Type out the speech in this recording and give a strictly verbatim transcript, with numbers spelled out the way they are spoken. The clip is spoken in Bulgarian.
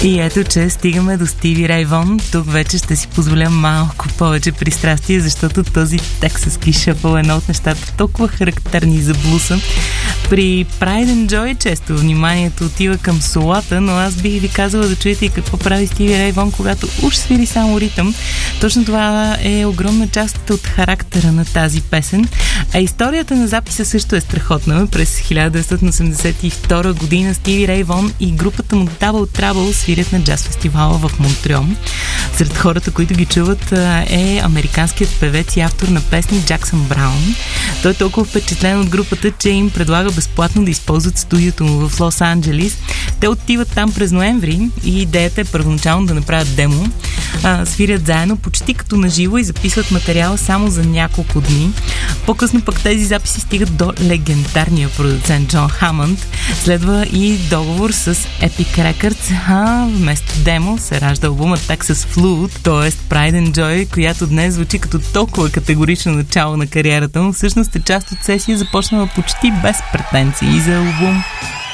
И ето, че стигаме до Стиви Рей Вон. Тук вече ще си позволя малко повече пристрастие, защото този тексаски шъфъл е едно от нещата толкова характерни за блуса. При Pride and Joy често вниманието отива към солата, но аз бих ви казала да чуете и какво прави Стиви Рей Вон, когато уж свири само ритъм. Точно това е огромна част от характера на тази песен. А историята на записа също е страхотна. През хиляда деветстотин осемдесет и втора година Стиви Рей Вон и групата му Double Trouble свирят на джаз фестивала в Монтреал. Сред хората, които ги чуват, е американският певец и автор на песни Джаксън Браун. Той е толкова впечатлен от групата, че им предлага безплатно да използват студиото му в Лос-Анджелис. Те отиват там през ноември и идеята е първоначално да направят демо. А, свирят заедно почти като наживо и записват материала само за няколко дни. По-късно пък тези записи стигат до легендарния продуцент Джон Хамънд. Следва и договор с Epic Records, а вместо демо се ражда албумът Texas Flood, т.е. Pride and Joy, която днес звучи като толкова категорично начало на кариерата му. Всъщност е част от сесия, започнала почти без претенции за албум.